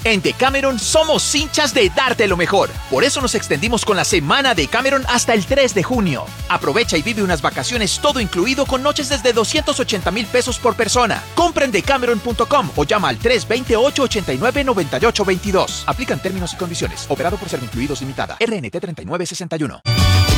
En Decameron somos hinchas de darte lo mejor. Por eso nos extendimos con la semana Decameron hasta el 3 de junio. Aprovecha y vive unas vacaciones todo incluido con noches desde 280,000 pesos por persona. Compra en decameron.com o llama al 328-89-9822. Aplican términos y condiciones. Operado por Servincluidos Limitada. RNT 3961.